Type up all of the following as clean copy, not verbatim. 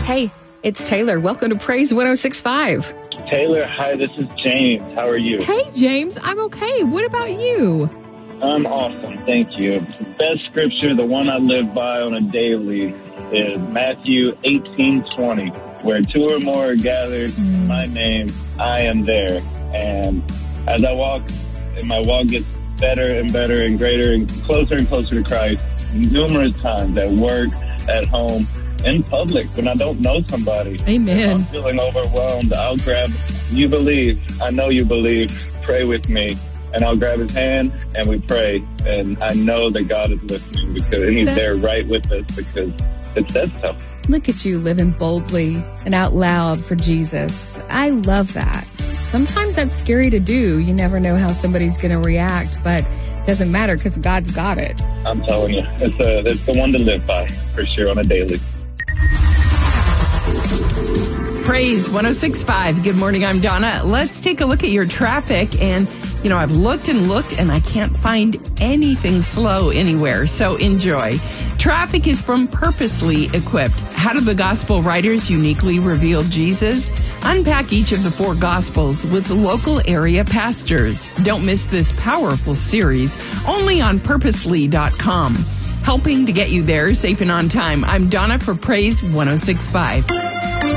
Hey, it's Taylor. Welcome to Praise 106.5. Taylor, hi, this is James. How are you? Hey, James. I'm okay. What about you? I'm awesome, thank you. The best scripture, the one I live by on a daily, is Matthew 18:20, where two or more are gathered in my name, I am there. And as I walk, and my walk gets better and better and greater and closer to Christ, numerous times at work, at home, in public, when I don't know somebody. Amen. If I'm feeling overwhelmed, I'll grab, you believe, I know you believe, pray with me. And I'll grab his hand and we pray. And I know that God is listening because he's there right with us because it says so. Look at you living boldly and out loud for Jesus. I love that. Sometimes that's scary to do. You never know how somebody's going to react, but it doesn't matter because God's got it. I'm telling you, it's the one to live by for sure on a daily. Praise 106.5. Good morning, I'm Donna. Let's take a look at your traffic. And, you know, I've looked and I can't find anything slow anywhere. So enjoy. Traffic is from Purposely Equipped. How do the gospel writers uniquely reveal Jesus? Unpack each of the four gospels with local area pastors. Don't miss this powerful series only on purposely.com. Helping to get you there safe and on time. I'm Donna for Praise 106.5.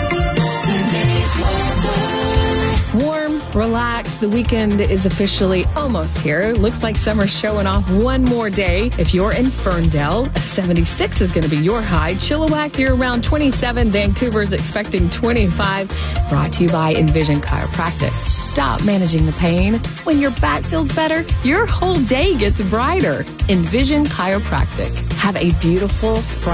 Warm, relax. The weekend is officially almost here. Looks like summer's showing off one more day. If you're in Ferndale, a 76 is going to be your high. Chilliwack, you're around 27. Vancouver's expecting 25. Brought to you by Envision Chiropractic. Stop managing the pain. When your back feels better, your whole day gets brighter. Envision Chiropractic. Have a beautiful Friday.